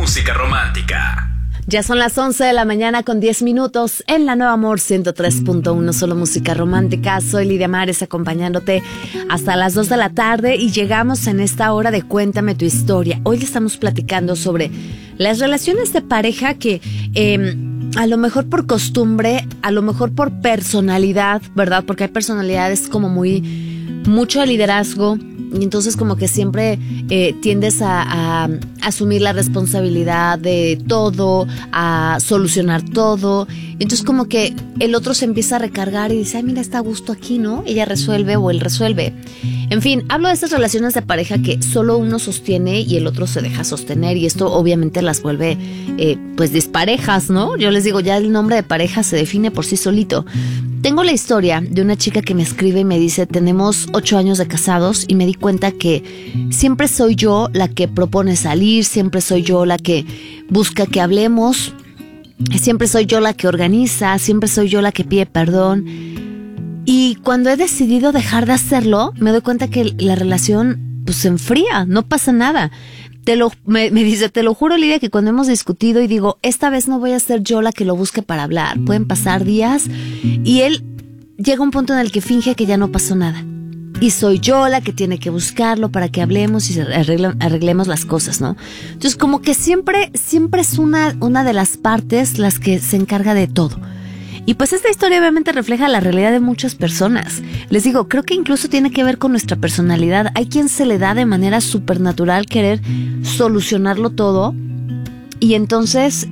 música romántica. Ya son las 11 de la mañana con 10 minutos en la Nueva Amor 103.1, solo música romántica. Soy Lidia Mares acompañándote hasta las 2 de la tarde y llegamos en esta hora de Cuéntame tu historia. Hoy estamos platicando sobre las relaciones de pareja que a lo mejor por costumbre, a lo mejor por personalidad, ¿verdad? Porque hay personalidades como mucho de liderazgo. Y entonces como que siempre tiendes a asumir la responsabilidad de todo, a solucionar todo. Entonces como que el otro se empieza a recargar y dice, ay, mira, está a gusto aquí, ¿no? Ella resuelve o él resuelve. En fin, hablo de esas relaciones de pareja que solo uno sostiene y el otro se deja sostener. Y esto obviamente las vuelve pues disparejas, ¿no? Yo les digo, ya el nombre de pareja se define por sí solito. Tengo la historia de una chica que me escribe y me dice, tenemos 8 años de casados y me di cuenta que siempre soy yo la que propone salir, siempre soy yo la que busca que hablemos, siempre soy yo la que organiza, siempre soy yo la que pide perdón. Y cuando he decidido dejar de hacerlo, me doy cuenta que la relación pues se enfría, no pasa nada. Me dice, te lo juro, Lidia, que cuando hemos discutido y digo, esta vez no voy a ser yo la que lo busque para hablar. Pueden pasar días y él llega a un punto en el que finge que ya no pasó nada. Y soy yo la que tiene que buscarlo para que hablemos y arreglemos las cosas, ¿no? Entonces, como que siempre es una de las partes las que se encarga de todo. Y pues esta historia obviamente refleja la realidad de muchas personas. Les digo, creo que incluso tiene que ver con nuestra personalidad. Hay quien se le da de manera supernatural querer solucionarlo todo. Y entonces,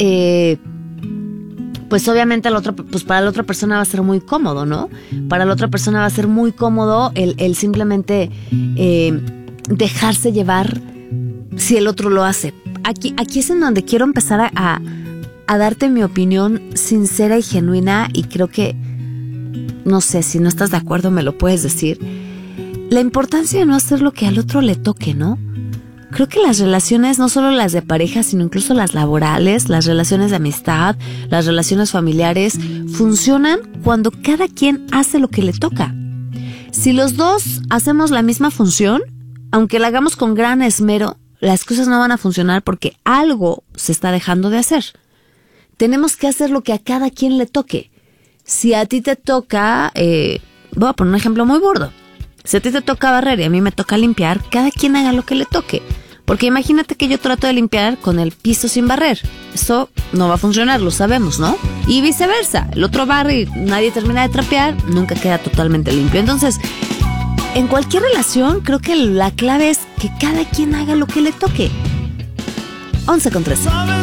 pues obviamente para la otra persona va a ser muy cómodo, ¿no? Para la otra persona va a ser muy cómodo el simplemente dejarse llevar si el otro lo hace. Aquí es en donde quiero empezar a darte mi opinión sincera y genuina, y creo que, no sé, si no estás de acuerdo me lo puedes decir. La importancia de no hacer lo que al otro le toque, ¿no? Creo que las relaciones, no solo las de pareja, sino incluso las laborales, las relaciones de amistad, las relaciones familiares, funcionan cuando cada quien hace lo que le toca. Si los dos hacemos la misma función, aunque la hagamos con gran esmero, las cosas no van a funcionar porque algo se está dejando de hacer. Tenemos que hacer lo que a cada quien le toque. Si a ti te toca, voy a poner un ejemplo muy burdo. Si a ti te toca barrer y a mí me toca limpiar, cada quien haga lo que le toque. Porque imagínate que yo trato de limpiar con el piso sin barrer. Eso no va a funcionar, lo sabemos, ¿no? Y viceversa. El otro barre y nadie termina de trapear, nunca queda totalmente limpio. Entonces, en cualquier relación, creo que la clave es que cada quien haga lo que le toque. 11:13.